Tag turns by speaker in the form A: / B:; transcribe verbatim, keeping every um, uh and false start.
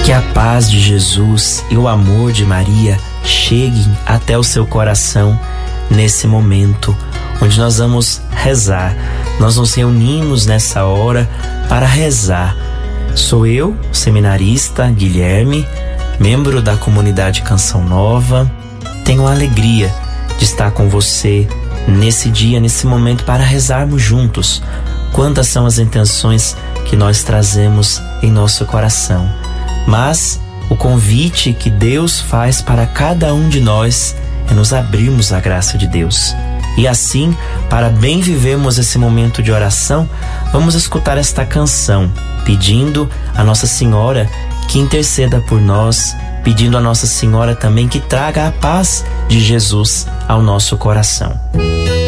A: Que a paz de Jesus e o amor de Maria cheguem até o seu coração nesse momento onde nós vamos rezar. Nós nos reunimos nessa hora para rezar. Sou eu, seminarista Guilherme, membro da comunidade Canção Nova. Tenho a alegria de estar com você nesse dia, nesse momento, para rezarmos juntos. Quantas são as intenções que nós trazemos em nosso coração. Mas o convite que Deus faz para cada um de nós é nos abrirmos à graça de Deus. E assim, para bem vivermos esse momento de oração, vamos escutar esta canção, pedindo a Nossa Senhora que interceda por nós, pedindo a Nossa Senhora também que traga a paz de Jesus ao nosso coração.